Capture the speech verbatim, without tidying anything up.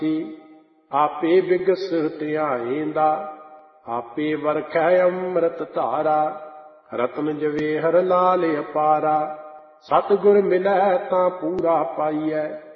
आपे बिगस ਧਿਆਏਂਦਾ, आपे वरखै अमृत धारा। रतन जवेहर लाल अपारा, सतगुर मिलै तां पूरा पाइयै।